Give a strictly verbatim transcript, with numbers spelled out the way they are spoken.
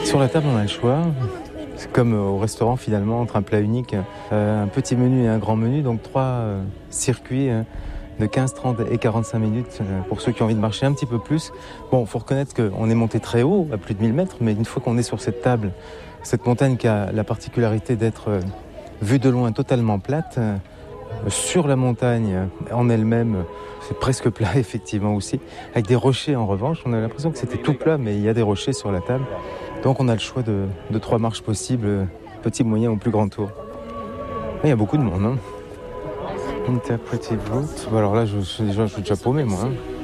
Sur la table, on a le choix. C'est comme au restaurant finalement, entre un plat unique, euh, un petit menu et un grand menu, donc trois euh, circuits euh, de quinze, trente et quarante-cinq minutes euh, pour ceux qui ont envie de marcher un petit peu plus. Bon, il faut reconnaître qu'on est monté très haut, à plus de mille mètres, mais une fois qu'on est sur cette table, cette montagne qui a la particularité d'être euh, vue de loin totalement plate, euh, sur la montagne euh, en elle-même, euh, c'est presque plat effectivement aussi, avec des rochers en revanche. On a l'impression que c'était tout plat, mais il y a des rochers sur la table. Donc on a le choix de, de trois marches possibles, petit, moyen ou plus grand tour. Il y a beaucoup de monde. Hein. Interpretive route. Bon, alors là, je, déjà, je suis déjà paumé, moi. Hein.